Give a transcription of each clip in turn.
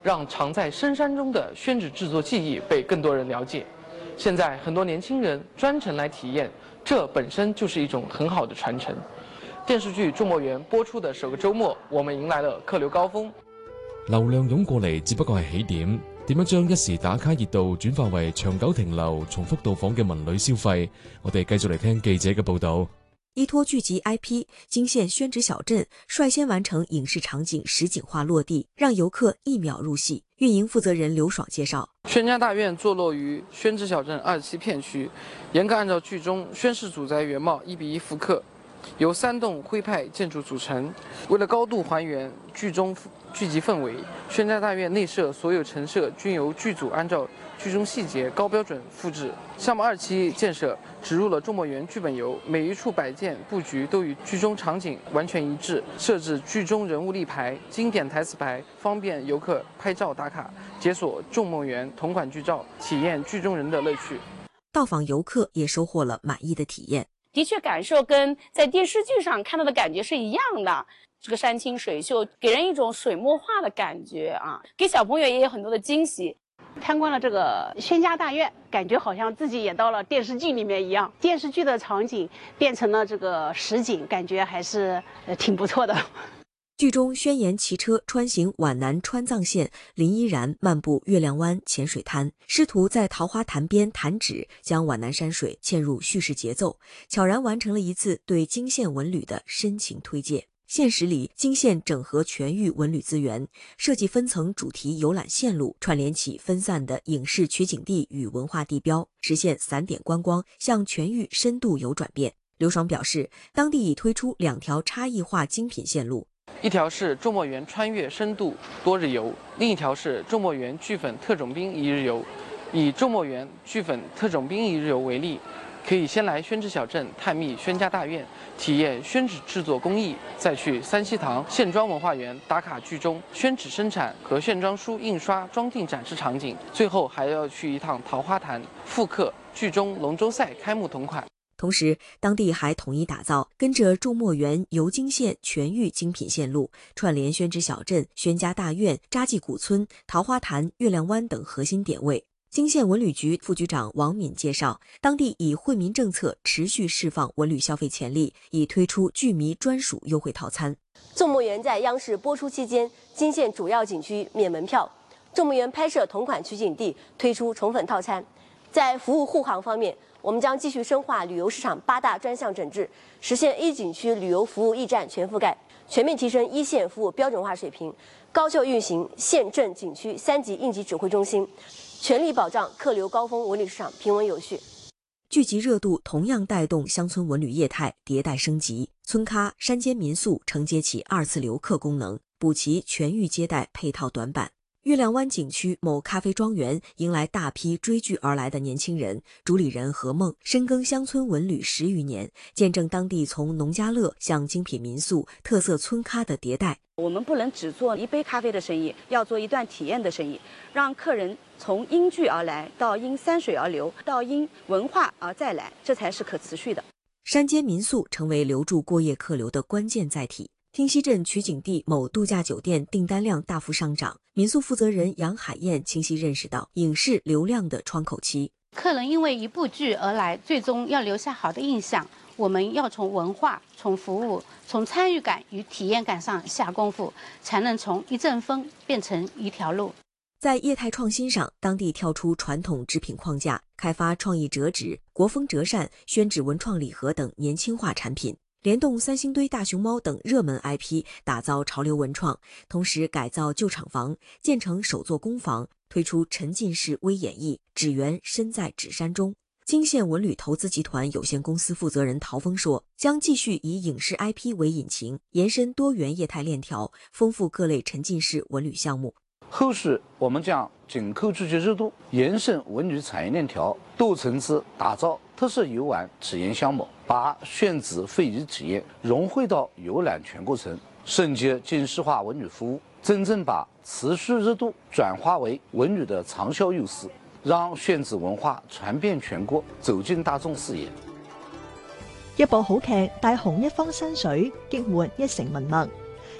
让藏在深山中的宣纸制作技艺被更多人了解。现在很多年轻人专程来体验，这本身就是一种很好的传承。電視劇《眾目園》播出的首個週末，我們迎來了客流高峰。 流量湧過嚟只不過係起點，點樣將一時打卡熱度轉化為長久停留、重複到訪嘅文旅消費？我哋繼續嚟聽記者嘅報導。 依托劇集 IP， 金縣宣紙小鎮率先完成影視場景實景化落地，讓遊客一秒入戲。運營負責人劉爽介紹， 宣家大院坐落於宣紙小鎮27片區，嚴格按照劇中宣氏祖宅原貌1:1復刻。由3棟徽派建築組成，為了高度還原劇中劇集氛圍，宣家大院內設所有陳設均由劇組按照劇中細節高標準複製。項目2期建設植入了眾目園劇本遊，每一處擺件佈局都與劇中場景完全一致，設置劇中人物立牌、經典台詞牌，方便遊客拍照打卡，解鎖眾目園同款劇照，體驗劇中人的樂趣。 到訪遊客也收穫了滿意的體驗。 的確感受跟在電視劇上看到的感覺是一樣的，這個山清水秀，給人一種水墨畫的感覺啊，給小朋友也有很多的驚喜。 參觀了這個宣家大院，感覺好像自己也到了電視劇裡面一樣，電視劇的場景變成了這個實景，感覺還是挺不錯的。 劇中宣言騎車穿行皖南川藏線，林依然漫步月亮灣淺水灘，師徒在桃花潭邊彈指，將皖南山水嵌入敘事節奏，悄然完成了一次對金縣文旅的深情推介。現實裡，金縣整合全域文旅資源，設計分層主題遊覽線路，串聯起分散的影視取景地與文化地標，實現散點觀光向全域深度遊轉變。劉爽表示，當地已推出2條差異化精品線路， 一條是眾目園穿越深度多日遊，另一條是眾目園劇粉特種兵1日遊。以眾目園劇粉特種兵1日遊為例，可以先來宣紙小鎮探秘宣家大院，體驗宣紙製作工藝，再去三希堂線裝文化園打卡劇中宣紙生產和線裝書印刷裝訂展示場景，最後還要去一趟桃花潭復刻劇中龍舟賽開幕同款。 同時，當地還統一打造跟着眾目園遊金縣全域精品線路，串聯宣紙小鎮、宣家大院、扎記古村、桃花潭、月亮灣等核心點位。金縣文旅局副局長王敏介紹，當地以惠民政策持續釋放文旅消費潛力，已推出劇迷專屬優惠套餐。 眾目園在央視播出期間，金縣主要景區免門票。眾目園拍攝同款取景地推出寵粉套餐。在服務護航方面，我們將繼續深化旅遊市場8大專項整治，實現一景區旅遊服務驛站全覆蓋，全面提升一線服務標準化水平，高效運行縣鎮景區3級應急指揮中心，全力保障客流高峰文旅市場平穩有序。 劇集熱度同樣帶動鄉村文旅業態迭代升級，村咖、山間民宿承接起2次留客功能，補齊全域接待配套短板。月亮灣景區某咖啡莊園迎來大批追劇而來的年輕人，主理人何夢深耕鄉村文旅10餘年，見證當地從農家樂向精品民宿、特色村咖的迭代。 我們不能只做一杯咖啡的生意，要做一段體驗的生意，讓客人從因劇而來，到因山水而流，到因文化而再來，這才是可持續的。 山間民宿成為留住過夜客流的關鍵載體。汀溪鎮取景地某度假酒店訂單量大幅上漲，民宿負責人楊海燕清晰認識到影視流量的窗口期。 客人因為一部劇而來，最終要留下好的印象，我們要從文化、從服務、從參與感與體驗感上下功夫，才能從一陣風變成一條路。 在業態創新上，當地跳出傳統製品框架，開發創意折紙、國風折扇、宣紙文創禮盒等年輕化產品。聯動三星堆大熊貓等熱門 IP， 打造潮流文創，同時改造舊廠房，建成首座工房，推出沉浸式微演繹，紙園身在紙山中。金縣文旅投資集團有限公司負責人陶峰說，將繼續以影視 IP 為引擎，延伸多元業態鏈條，豐富各類沉浸式文旅項目。 後續我們將緊扣聚集熱度，延伸文旅產業鏈條，多層次打造特色遊玩體驗項目，把宣紙非遺體驗融匯到遊覽全過程，升級精細化文旅服務，真正把持續熱度轉化為文旅的長效優勢，讓宣紙文化傳遍全國，走進大眾視野。 一部好劇帶紅一方山水，激活一城文脈。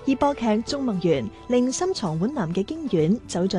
而播劇《眾夢園》令深藏碗南嘅京丸走進